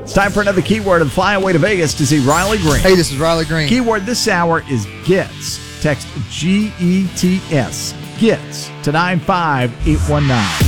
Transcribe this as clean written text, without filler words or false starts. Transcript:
It's time for another keyword and fly away to Vegas to see Riley Green. Hey, this is Riley Green. Keyword this hour is GETS. Text GETS. GETS to 95819.